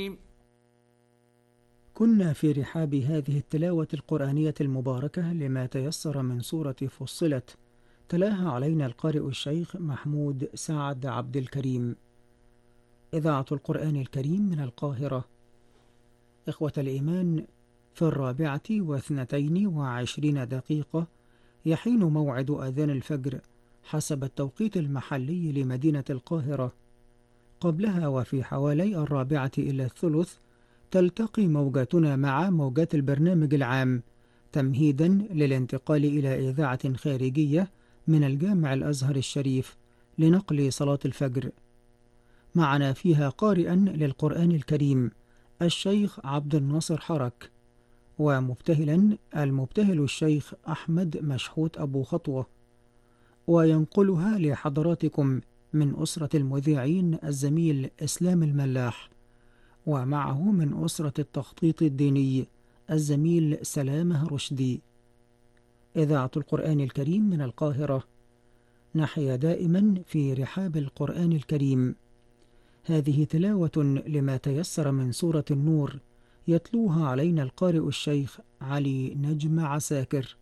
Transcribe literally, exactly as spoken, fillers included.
كنا في رحاب هذه التلاوة القرآنية المباركة لما تيسر من سورة فصلت، تلاها علينا القارئ الشيخ محمود سعد عبد الكريم. إذاعة القرآن الكريم من القاهرة. إخوة الإيمان، في الرابعة واثنتين وعشرين دقيقة يحين موعد أذان الفجر حسب التوقيت المحلي لمدينة القاهرة. قبلها وفي حوالي الرابعة إلى الثلث تلتقي موجاتنا مع موجات البرنامج العام تمهيدا للانتقال إلى إذاعة خارجية من الجامع الأزهر الشريف لنقل صلاة الفجر. معنا فيها قارئا للقرآن الكريم الشيخ عبد الناصر حرك، ومبتهلا المبتهل الشيخ أحمد مشحوت أبو خطوة، وينقلها لحضراتكم من أسرة المذيعين الزميل إسلام الملاح، ومعه من أسرة التخطيط الديني الزميل سلامه رشدي. إذاعة القرآن الكريم من القاهرة. نحيا دائما في رحاب القرآن الكريم. هذه تلاوة لما تيسر من سورة النور، يتلوها علينا القارئ الشيخ علي نجم عساكر.